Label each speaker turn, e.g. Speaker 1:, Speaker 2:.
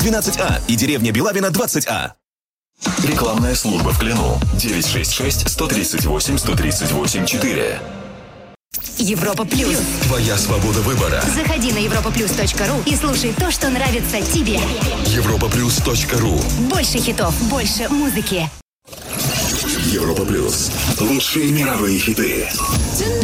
Speaker 1: 12А и деревня Белавина 20А.
Speaker 2: Рекламная служба в Клину. 966-138-138-4.
Speaker 3: Европа Плюс.
Speaker 1: Твоя свобода выбора.
Speaker 3: Заходи на europaplus.ru и слушай то, что нравится тебе.
Speaker 1: europaplus.ru.
Speaker 3: Больше хитов, больше музыки.
Speaker 2: Европа Плюс. Лучшие мировые хиты.